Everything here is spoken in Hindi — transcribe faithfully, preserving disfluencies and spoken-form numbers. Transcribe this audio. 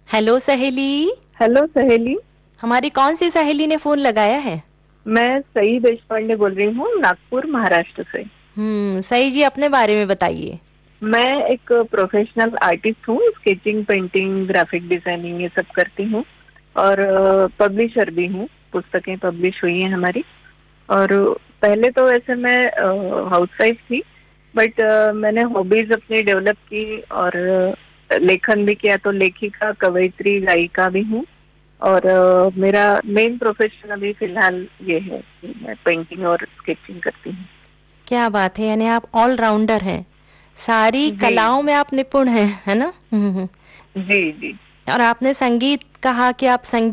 हेलो सहेली। हेलो सहेली। हमारी कौन सी सहेली ने फोन लगाया है? मैं सई देश पांडे बोल रही हूँ, नागपुर महाराष्ट्र से। हम्म, सही जी, अपने बारे में बताइए। मैं एक प्रोफेशनल आर्टिस्ट हूँ, स्केचिंग, पेंटिंग, ग्राफिक डिजाइनिंग ये सब करती हूँ। और पब्लिशर भी हूँ, पुस्तकें पब्लिश हुई हैं हमारी। और पहले तो वैसे मैं हाउसवाइफ थी, बट मैंने हॉबीज अपनी डेवलप की और अ, लेखन भी किया, तो लेखिका, कवयित्री, गायिका भी हूँ। और अ, मेरा मेन प्रोफेशन अभी फिलहाल ये है कि मैं पेंटिंग और स्केचिंग करती हूँ। क्या बात है, यानी आप ऑलराउंडर हैं। सारी जी कलाओं में आप निपुण हैं, है ना? हम्म, हम्म। जी जी। और आपने संगीत कहा कि आप संगीत